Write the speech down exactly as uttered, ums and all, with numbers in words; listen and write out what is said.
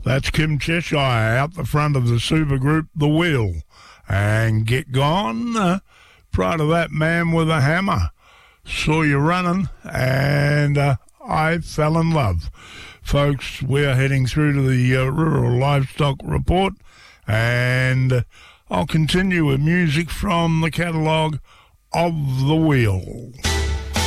That's Kim Cheshire out the front of the super group The Wheel. And Get Gone, uh, prior to that, Man with a Hammer, Saw You Running, and uh, I Fell in Love. Folks, we're heading through to the uh, Rural Livestock Report, and uh, I'll continue with music from the catalogue of The Wheel.